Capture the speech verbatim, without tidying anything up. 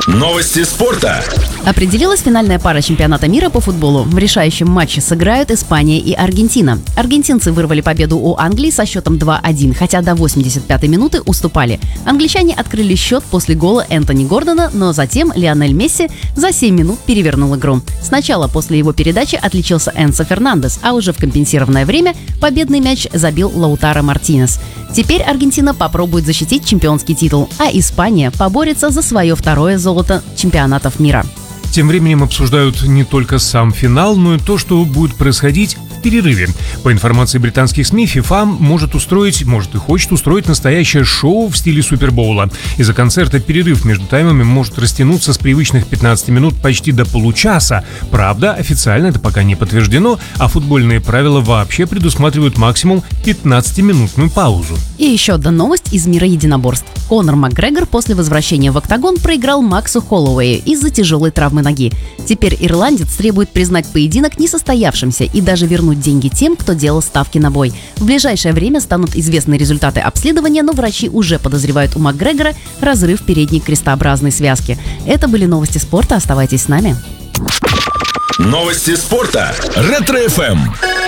Новости спорта. Определилась финальная пара чемпионата мира по футболу. В решающем матче сыграют Испания и Аргентина. Аргентинцы вырвали победу у Англии со счетом два-один, хотя до восемьдесят пятой минуты уступали. Англичане открыли счет после гола Энтони Гордона, но затем Лионель Месси за семь минут перевернул игру. Сначала после его передачи отличился Энцо Фернандес, а уже в компенсированное время победный мяч забил Лаутаро Мартинес. Теперь Аргентина попробует защитить чемпионский титул, а Испания поборется за свое второе золото чемпионатов мира. Тем временем обсуждают не только сам финал, но и то, что будет происходить в перерыве. По информации британских СМИ, FIFA может устроить, может и хочет устроить настоящее шоу в стиле Супербоула. Из-за концерта перерыв между таймами может растянуться с привычных пятнадцати минут почти до получаса. Правда, официально это пока не подтверждено, а футбольные правила вообще предусматривают максимум пятнадцатиминутную паузу. И еще одна новость из мира единоборств. Конор Макгрегор после возвращения в октагон проиграл Максу Холлоуэю из-за тяжелой травмы ноги. Теперь ирландец требует признать поединок несостоявшимся и даже вернуть деньги тем, кто делал ставки на бой. В ближайшее время станут известны результаты обследования, но врачи уже подозревают у Макгрегора разрыв передней крестообразной связки. Это были новости спорта. Оставайтесь с нами. Новости спорта. Ретро-эф эм.